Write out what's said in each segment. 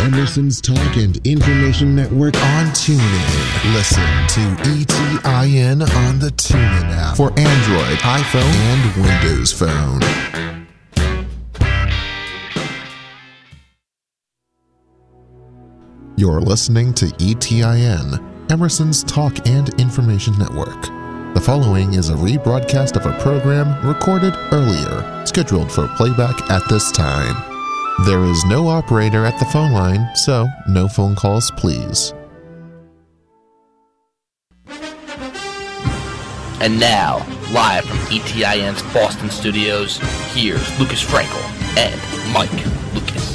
Emerson's Talk and Information Network on TuneIn. Listen to ETIN on the TuneIn app for Android, iPhone, and Windows Phone. You're listening to ETIN, Emerson's Talk and Information Network. The following is a rebroadcast of a program recorded earlier, scheduled for playback at this time. There is no operator at the phone line, so no phone calls, please. And now, live from ETIN's Boston studios, here's Lucas Frankel and Mike Lucas.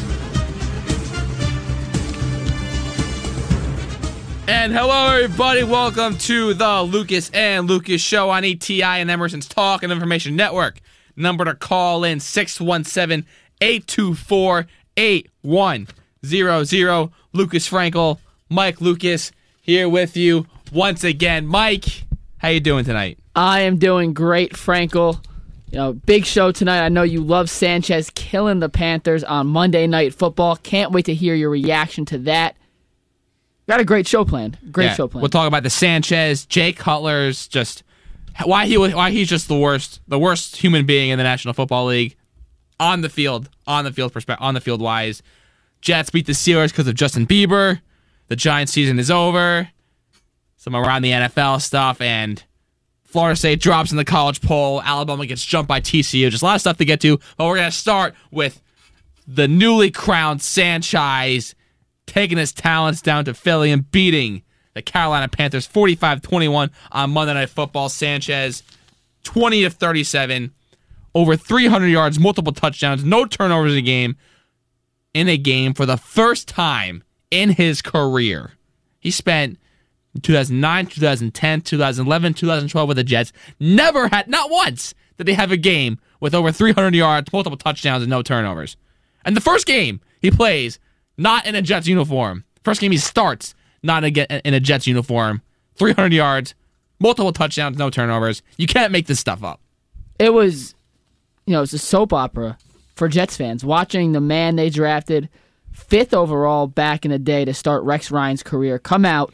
And hello, everybody. Welcome to the Lucas and Lucas Show on ETI and Emerson's Talk and Information Network. Number to call in, 617-824-8100. Lucas Frankel, Mike Lucas, here with you once again. Mike, how you doing tonight? I am doing great, Frankel. Big show tonight. I know you love Sanchez killing the Panthers on Monday Night Football. Can't wait to hear your reaction to that. Got a great show planned. Show planned. We'll talk about the Sanchez, Jay Cutler's, just why he's just the worst human being in the National Football League on the field wise. Jets beat the Steelers because of Justin Bieber. The Giants season is over. Some around the NFL stuff, and Florida State drops in the college poll. Alabama gets jumped by TCU. Just a lot of stuff to get to, but we're going to start with the newly crowned Sanchez taking his talents down to Philly and beating the Carolina Panthers 45-21 on Monday Night Football. Sanchez, 20-37, over 300 yards, multiple touchdowns, no turnovers in a game for the first time in his career. He spent 2009, 2010, 2011, 2012 with the Jets. Never had, not once, did they have a game with over 300 yards, multiple touchdowns, and no turnovers. And the first game he plays, not in a Jets uniform. First game he starts, not in a Jets uniform. 300 yards, multiple touchdowns, no turnovers. You can't make this stuff up. It was, it's a soap opera for Jets fans. Watching the man they drafted 5th overall back in the day to start Rex Ryan's career come out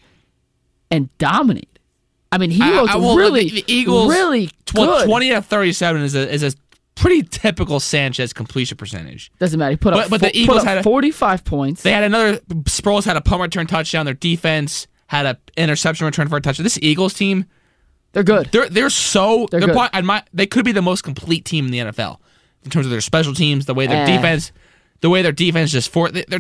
and dominate. I mean, he looked the Eagles, really good. 20-37 is a pretty typical Sanchez completion percentage. Doesn't matter. He put up, the Eagles had 45 points. They had Sproles had a punt return touchdown. Their defense had an interception return for a touchdown. This Eagles team, they're good. They're good. Probably, they could be the most complete team in the NFL in terms of their special teams, the way their defense. The way their defense just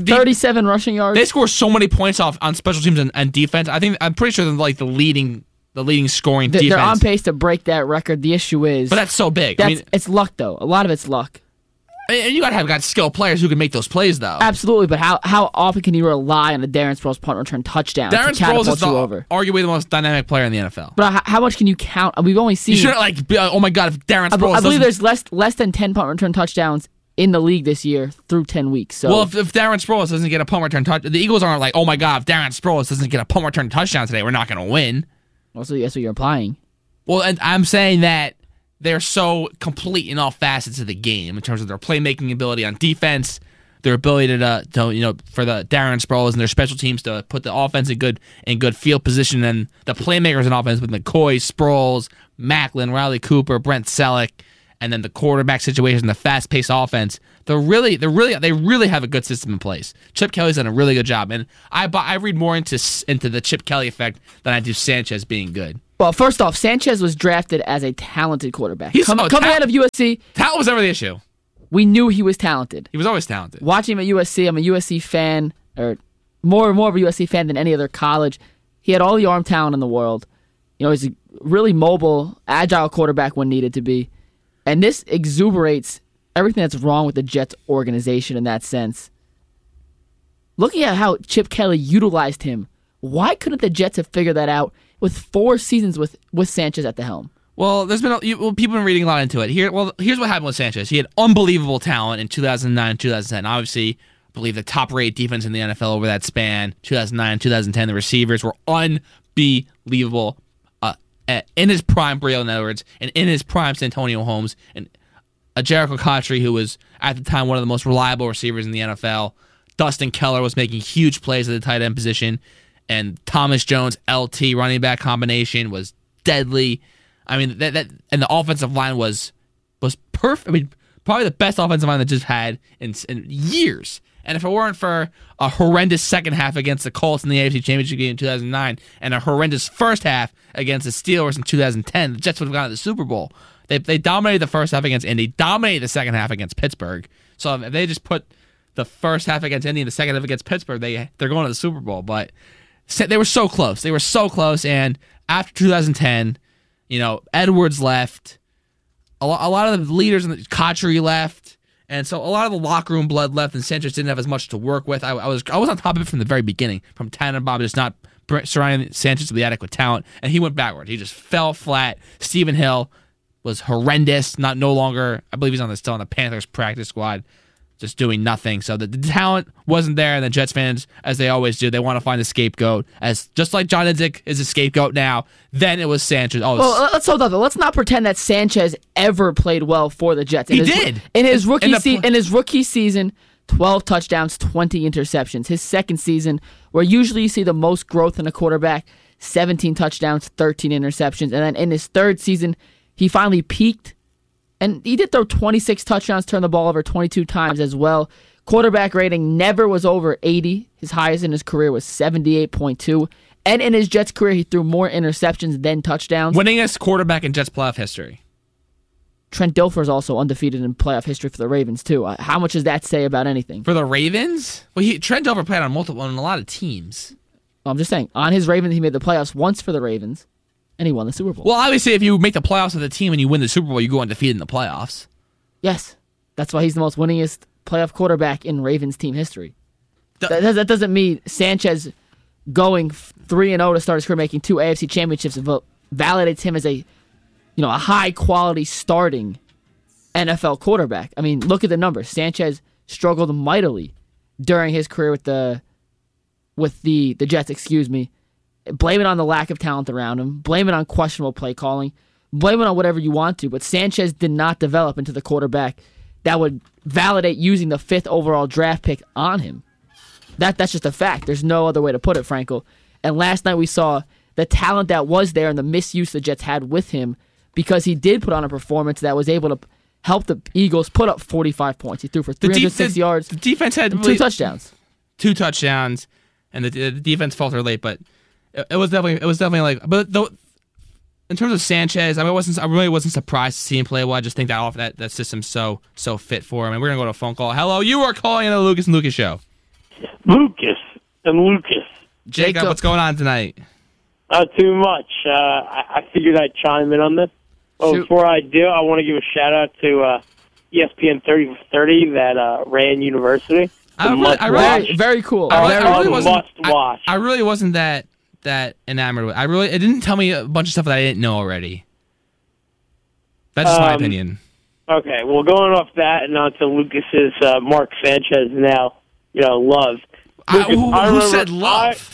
37 rushing yards. They score so many points off on special teams and defense. I'm pretty sure they're like the leading scoring defense. They're on pace to break that record. The issue is, but that's so big. It's luck though. A lot of it's luck. And you gotta have skilled players who can make those plays though. Absolutely, but how often can you rely on a Darren Sproles punt return touchdown? Darren Sproles is arguably the most dynamic player in the NFL. But how much can you count? We've only seen. You shouldn't oh my god, if Darren Sproles. I believe there's less than 10 punt return touchdowns in the league this year through 10 weeks. So. Well, if Darren Sproles doesn't get a punt return touchdown, the Eagles aren't like, oh my god, if Darren Sproles doesn't get a punt return touchdown today, we're not going to win. Well, so that's what you're implying. Well, and I'm saying that they're so complete in all facets of the game in terms of their playmaking ability on defense, their ability to for the Darren Sproles and their special teams to put the offense in good field position, and the playmakers in offense with McCoy, Sproles, Macklin, Riley Cooper, Brent Selleck. And then the quarterback situation, the fast-paced offense, they really have a good system in place. Chip Kelly's done a really good job, and I read more into the Chip Kelly effect than I do Sanchez being good. Well, first off, Sanchez was drafted as a talented quarterback. Coming out of USC, talent was never the issue. We knew he was talented. He was always talented. Watching him at USC, I'm a USC fan, or more of a USC fan than any other college. He had all the arm talent in the world. He's a really mobile, agile quarterback when needed to be. And this exuberates everything that's wrong with the Jets organization in that sense. Looking at how Chip Kelly utilized him, why couldn't the Jets have figured that out with 4 seasons with Sanchez at the helm? Well, there's been people have been reading a lot into it. Here's what happened with Sanchez. He had unbelievable talent in 2009, 2010. Obviously, I believe the top-rated defense in the NFL over that span. 2009, 2010, the receivers were unbelievable. In his prime, Braylon Edwards, and in his prime, Santonio Holmes, and a Jericho Cotchery, who was at the time one of the most reliable receivers in the NFL. Dustin Keller was making huge plays at the tight end position, and Thomas Jones LT running back combination was deadly. I mean that and the offensive line was perfect. I mean, probably the best offensive line that just had in years. And if it weren't for a horrendous second half against the Colts in the AFC Championship game in 2009 and a horrendous first half against the Steelers in 2010, the Jets would have gone to the Super Bowl. They dominated the first half against Indy, dominated the second half against Pittsburgh. So if they just put the first half against Indy and the second half against Pittsburgh, they're going to the Super Bowl. But they were so close. They were so close. And after 2010, Edwards left. A lot of the leaders in the Cotchery left. And so a lot of the locker room blood left, and Sanchez didn't have as much to work with. I was on top of it from the very beginning, from Tannenbaum just not surrounding Sanchez with the adequate talent, and he went backward. He just fell flat. Stephen Hill was horrendous. No longer. I believe he's still on the Panthers practice squad, just doing nothing. So the talent wasn't there, and the Jets fans, as they always do, they want to find a scapegoat. Just like John Idzik is a scapegoat now, then it was Sanchez. Let's hold on. Let's not pretend that Sanchez ever played well for the Jets. He did in his rookie season. 12 touchdowns, 20 interceptions. His second season, where usually you see the most growth in a quarterback, 17 touchdowns, 13 interceptions, and then in his third season, he finally peaked. And he did throw 26 touchdowns, turn the ball over 22 times as well. Quarterback rating never was over 80. His highest in his career was 78.2. And in his Jets career, he threw more interceptions than touchdowns. Winningest quarterback in Jets playoff history. Trent Dilfer is also undefeated in playoff history for the Ravens, too. How much does that say about anything? For the Ravens? Well, Trent Dilfer played on a lot of teams. I'm just saying, on his Ravens, he made the playoffs once for the Ravens. And he won the Super Bowl. Well, obviously, if you make the playoffs with a team and you win the Super Bowl, you go undefeated in the playoffs. Yes. That's why he's the most winningest playoff quarterback in Ravens team history. That doesn't mean Sanchez going 3-0 to start his career, making 2 AFC championships, validates him as a high-quality starting NFL quarterback. I mean, look at the numbers. Sanchez struggled mightily during his career with the Jets, Blame it on the lack of talent around him. Blame it on questionable play calling. Blame it on whatever you want to. But Sanchez did not develop into the quarterback that would validate using the 5th overall draft pick on him. That's just a fact. There's no other way to put it, Frankel. And last night we saw the talent that was there and the misuse the Jets had with him because he did put on a performance that was able to help the Eagles put up 45 points. He threw for 306 yards. The defense had 2 touchdowns. 2 touchdowns, and the defense faltered late, but it was definitely like, but in terms of Sanchez, I really wasn't surprised to see him play well. I just think that system's so fit for him. And we're gonna go to a phone call. Hello, you are calling in the Lucas and Lucas show. Lucas and Lucas. Jacob, what's going on tonight? Not too much. I figured I'd chime in on this. Well, before I do, I want to give a shout out to ESPN 30 for 30 that ran University. Very cool. I really wasn't that enamored with. It didn't tell me a bunch of stuff that I didn't know already. That's just my opinion. Okay, well, going off that and on to Lucas's Mark Sanchez now, love. Lucas, who said love?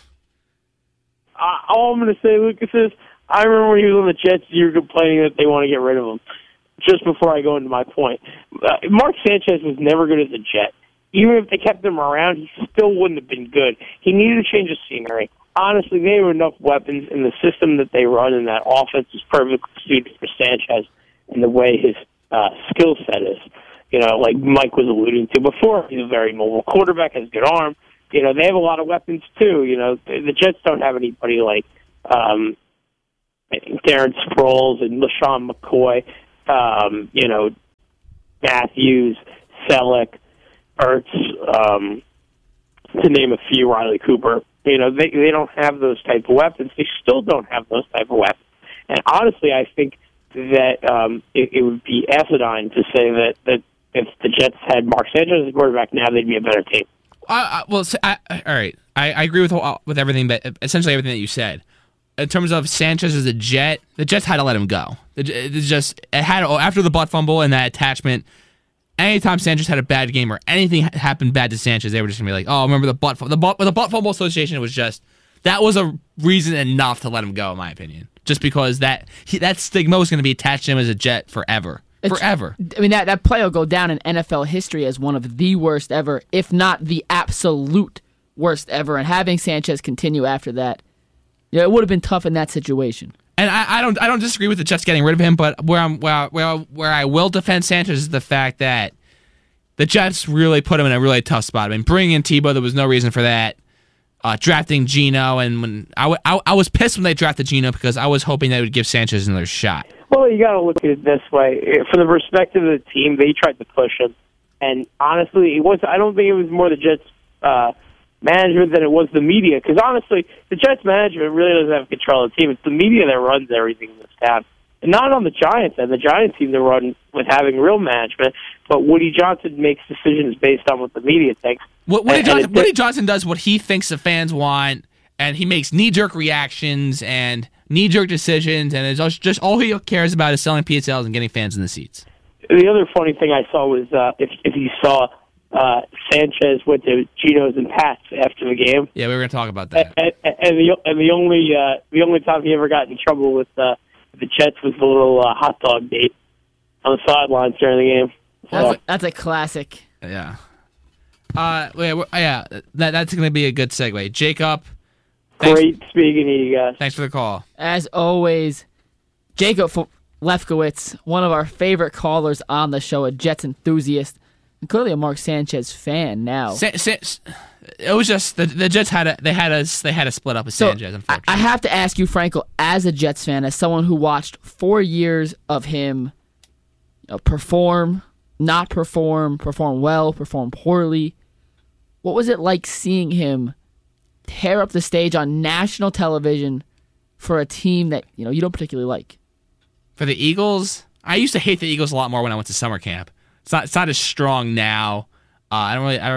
All I'm going to say, Lucas, is I remember when he was on the Jets, you were complaining that they want to get rid of him. Just before I go into my point, Mark Sanchez was never good as a Jet. Even if they kept him around, he still wouldn't have been good. He needed to change the scenery. Honestly, they have enough weapons, and the system that they run in that offense is perfectly suited for Sanchez and the way his skill set is. Like Mike was alluding to before, he's a very mobile quarterback, has a good arm. They have a lot of weapons, too. The Jets don't have anybody like Darren Sproles and LaShawn McCoy, Matthews, Selleck, Ertz, to name a few, Riley Cooper. They don't have those type of weapons. They still don't have those type of weapons. And honestly, I think that it would be asinine to say that if the Jets had Mark Sanchez as a quarterback now, they'd be a better team. All right. I agree with everything, but essentially everything that you said. In terms of Sanchez as a Jet, the Jets had to let him go. After the butt fumble and that attachment. Anytime Sanchez had a bad game or anything happened bad to Sanchez, they were just gonna be like, "Oh, remember the butt fumble?" The butt fumble association was that was a reason enough to let him go, in my opinion. Just because that stigma was going to be attached to him as a Jet forever. forever. I mean, that play will go down in NFL history as one of the worst ever, if not the absolute worst ever. And having Sanchez continue after that, it would have been tough in that situation. And I don't disagree with the Jets getting rid of him, but where I will defend Sanchez is the fact that the Jets really put him in a really tough spot. I mean, bringing in Tebow, there was no reason for that. Drafting Geno, and when I was pissed when they drafted Geno because I was hoping they would give Sanchez another shot. Well, you got to look at it this way. From the perspective of the team, they tried to push him, and honestly, I don't think it was more the Jets management than it was the media. Because honestly, the Jets management really doesn't have control of the team. It's the media that runs everything in this town. And not on the Giants end. The Giants seem to run with having real management, but Woody Johnson makes decisions based on what the media thinks. Woody Johnson does what he thinks the fans want, and he makes knee-jerk reactions and knee-jerk decisions, and it's just all he cares about is selling PSLs and getting fans in the seats. The other funny thing I saw was if you saw Sanchez went to Geno's and Pat's after the game. Yeah, we were going to talk about that. And the only time he ever got in trouble with the Jets was the little hot dog date on the sidelines during the game. That's a classic. Yeah. That's going to be a good segue. Jacob. Great speaking to you guys. Thanks for the call. As always, Jacob Lefkowitz, one of our favorite callers on the show, a Jets enthusiast, and clearly a Mark Sanchez fan now. It was just the Jets had a split up with Sanchez. Unfortunately, I have to ask you, Frankel, as a Jets fan, as someone who watched 4 years of him perform, not perform, perform well, perform poorly, what was it like seeing him tear up the stage on national television for a team that you don't particularly like? For the Eagles, I used to hate the Eagles a lot more when I went to summer camp. It's not as strong now. I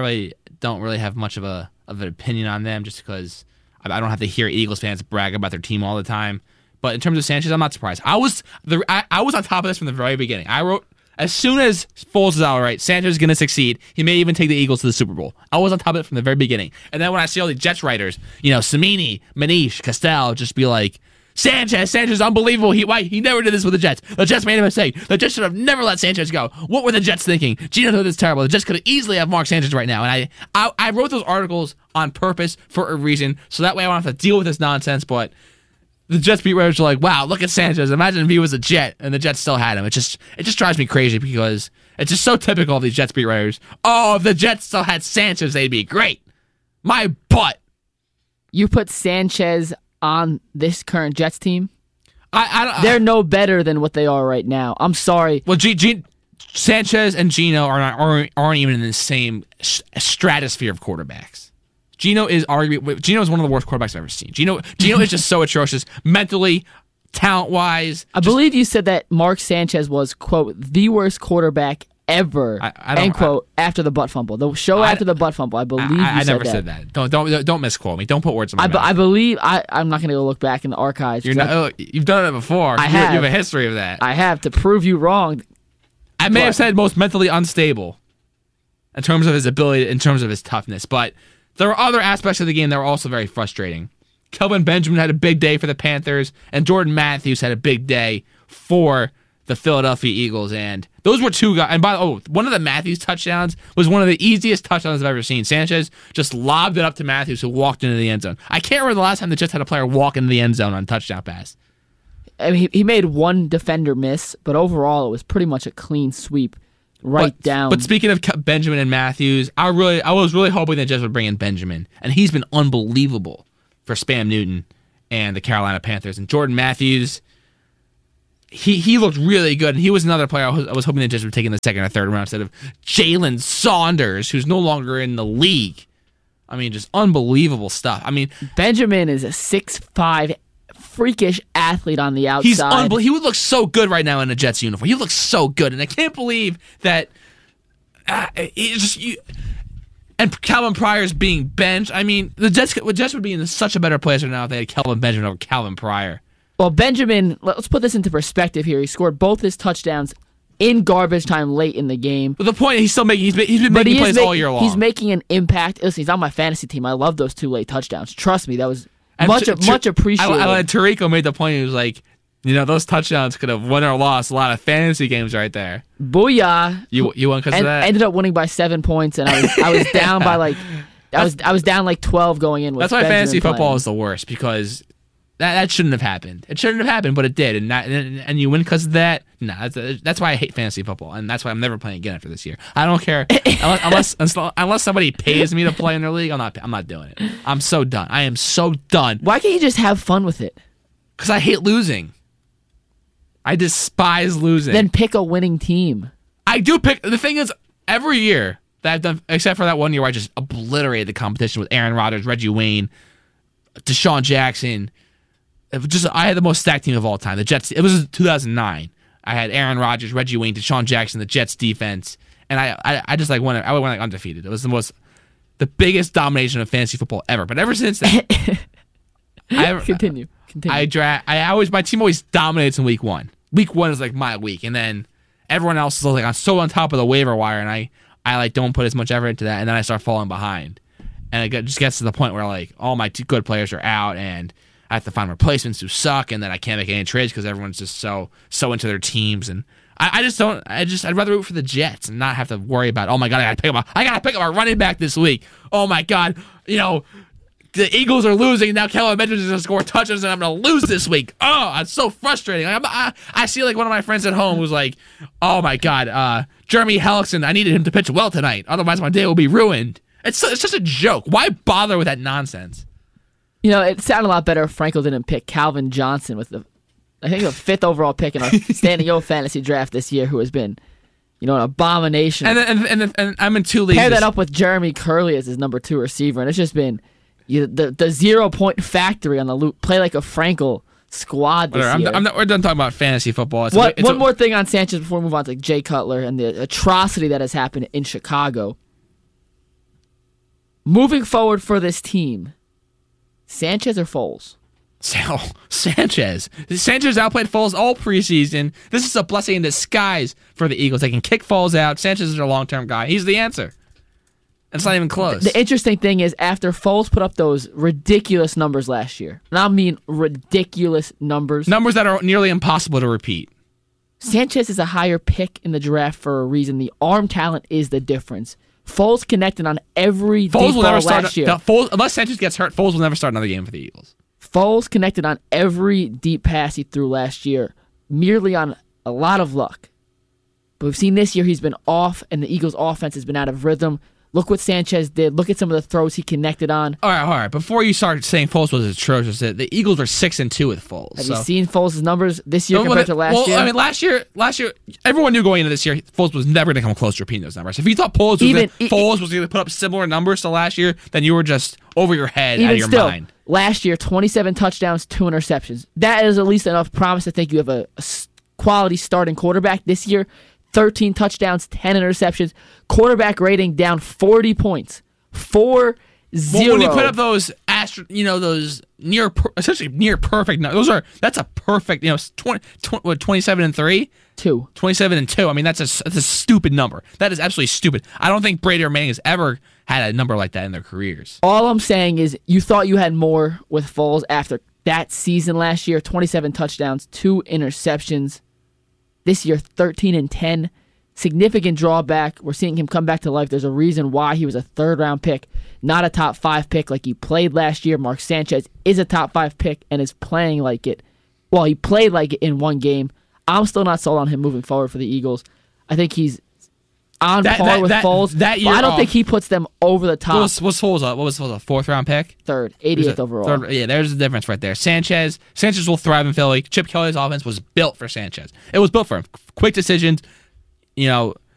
don't really have much of an opinion on them just because I don't have to hear Eagles fans brag about their team all the time. But in terms of Sanchez, I'm not surprised. I was on top of this from the very beginning. I wrote, as soon as Foles is all right, Sanchez is going to succeed. He may even take the Eagles to the Super Bowl. I was on top of it from the very beginning. And then when I see all the Jets writers, Samini, Manish, Castell, just be like, Sanchez is unbelievable. He never did this with the Jets. The Jets made a mistake. The Jets should have never let Sanchez go. What were the Jets thinking? Geno did this terrible. The Jets could have easily have Mark Sanchez right now. And I wrote those articles on purpose for a reason, so that way I don't have to deal with this nonsense. But the Jets beat writers are like, wow, look at Sanchez. Imagine if he was a Jet and the Jets still had him. It just drives me crazy because it's just so typical of these Jets beat writers. Oh, if the Jets still had Sanchez, they'd be great. My butt. You put Sanchez on this current Jets team? They're no better than what they are right now. I'm sorry. Well, Sanchez and Geno aren't even in the same stratosphere of quarterbacks. Geno is one of the worst quarterbacks I've ever seen. Geno is just so atrocious mentally, talent-wise. I believe you said that Mark Sanchez was, quote, the worst quarterback ever, end quote, after the butt fumble. The show after the butt fumble, I believe I never said that. Don't misquote me. Don't put words in my mouth. I believe, I'm not going to go look back in the archives. You've done it before. You have a history of that. I have, to prove you wrong. I may have said most mentally unstable in terms of his ability, in terms of his toughness, but there were other aspects of the game that were also very frustrating. Kelvin Benjamin had a big day for the Panthers, and Jordan Matthews had a big day for the Philadelphia Eagles, and those were two guys. And one of the Matthews touchdowns was one of the easiest touchdowns I've ever seen. Sanchez just lobbed it up to Matthews, who walked into the end zone. I can't remember the last time the Jets had a player walk into the end zone on a touchdown pass. I mean, he made one defender miss, but overall it was pretty much a clean sweep down. But speaking of Benjamin and Matthews, I was really hoping the Jets would bring in Benjamin, and he's been unbelievable for Spam Newton and the Carolina Panthers. And Jordan Matthews, he looked really good, and he was another player I was hoping the Jets would take in the second or third round instead of Jalen Saunders, who's no longer in the league. I mean, just unbelievable stuff. I mean, Benjamin is a 6'5", freakish athlete on the outside. He's unbelievable. He would look so good right now in a Jets uniform. He looks so good, and I can't believe that. And Calvin Pryor's being benched. I mean, the Jets would be in such a better place right now if they had Kelvin Benjamin over Calvin Pryor. Well, Benjamin, let's put this into perspective here. He scored both his touchdowns in garbage time late in the game. But the point is, he's been making plays all year long. He's making an impact. Listen, he's on my fantasy team. I love those two late touchdowns. Trust me, that was much appreciated. Tirico made the point. He was like, Those touchdowns could have won or lost a lot of fantasy games right there. Booyah! You won because of that? Ended up winning by 7 points, and I was down by like I was down like 12 going in. With That's why Benjamin fantasy football playing. is the worst, because that shouldn't have happened. It shouldn't have happened, but it did, and you win because of that. No, that's why I hate fantasy football, and that's why I'm never playing again after this year. I don't care unless somebody pays me to play in their league. I'm not doing it. I'm so done. I am so done. Why can't you just have fun with it? Because I hate losing. I despise losing. Then pick a winning team. I do pick. The thing is, every year that I've done, except for that one year where I just obliterated the competition with Aaron Rodgers, Reggie Wayne, Deshaun Jackson. I had the most stacked team of all time. The Jets. It was 2009. I had Aaron Rodgers, Reggie Wayne, Deshaun Jackson, the Jets defense, and I just like went. I went like undefeated. It was the biggest domination of fantasy football ever. But ever since then, Continue. my team always dominates in week one. Week one is like my week, and then everyone else is like I'm so on top of the waiver wire, and I like don't put as much effort into that, and then I start falling behind, and it just gets to the point where like all my good players are out, and I have to find replacements who suck, and then I can't make any trades because everyone's just so into their teams, and I'd rather root for the Jets and not have to worry about, oh my god, I gotta pick up a running back this week. Oh my god, the Eagles are losing. Now Kelvin Benjamin is going to score touchdowns, and I'm going to lose this week. Oh, it's so frustrating. I see like one of my friends at home who's like, oh, my God, Jeremy Hellickson, I needed him to pitch well tonight. Otherwise, my day will be ruined. It's just a joke. Why bother with that nonsense? It sounded a lot better if Frankel didn't pick Calvin Johnson with the 5th overall pick in our Standing O fantasy draft this year, who has been, an abomination. And I'm in 2 leagues. Pair that up with Jeremy Curley as his number 2 receiver, and it's just been the 0-point factory on the loop. Play like a Frankel squad this year. We're done talking about fantasy football. One more thing on Sanchez before we move on to Jay Cutler and the atrocity that has happened in Chicago. Moving forward for this team, Sanchez or Foles? Sanchez. Sanchez outplayed Foles all preseason. This is a blessing in disguise for the Eagles. They can kick Foles out. Sanchez is their long-term guy. He's the answer. It's not even close. The interesting thing is, after Foles put up those ridiculous numbers last year, and I mean ridiculous numbers that are nearly impossible to repeat, Sanchez is a higher pick in the draft for a reason. The arm talent is the difference. Foles connected on every deep ball last year. Unless Sanchez gets hurt, Foles will never start another game for the Eagles. Foles connected on every deep pass he threw last year, merely on a lot of luck. But we've seen this year he's been off, and the Eagles' offense has been out of rhythm. Look what Sanchez did. Look at some of the throws he connected on. All right. Before you start saying Foles was atrocious, the Eagles are 6-2 with Foles. Have you seen Foles' numbers this year compared to last year? I mean, last year, everyone knew going into this year, Foles was never going to come close to repeating those numbers. If you thought Foles was going to put up similar numbers to last year, then you were just over your head, out of your mind. Last year, 27 touchdowns, 2 interceptions. That is at least enough promise to think you have a quality starting quarterback. This year, 13 touchdowns, 10 interceptions. Quarterback rating down 40 points. 4-0. Well, when you put up those those essentially near perfect numbers, that's a perfect, 27-3? 27-2. I mean, that's a stupid number. That is absolutely stupid. I don't think Brady or Manning has ever had a number like that in their careers. All I'm saying is you thought you had more with Foles after that season last year. 27 touchdowns, 2 interceptions. This year, 13-10. Significant drawback. We're seeing him come back to life. There's a reason why he was a 3rd-round pick, not a top 5 pick like he played last year. Mark Sanchez is a top 5 pick and is playing like it. Well, he played like it in one game. I'm still not sold on him moving forward for the Eagles. I think he's on par with Foles. That year, I don't think he puts them over the top. What was Foles a 4th-round pick? 3rd, 88th overall. Yeah, there's a difference right there. Sanchez will thrive in Philly. Chip Kelly's offense was built for Sanchez. It was built for him. Quick decisions,